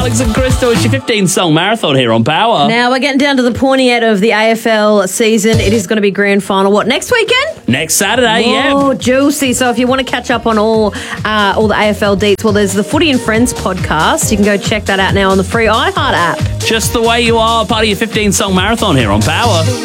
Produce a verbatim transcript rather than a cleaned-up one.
Alex and Crystal. It's your fifteen-song marathon here on Power. Now we're getting down to the pointy end of the A F L season. It is going to be grand final. What, next weekend? Next Saturday, yeah. Oh, juicy. So if you want to catch up on all uh, all the A F L deets, well, there's the Footy and Friends podcast. You can go check that out now on the free iHeart app. Just the way you are, part of your fifteen-song marathon here on Power.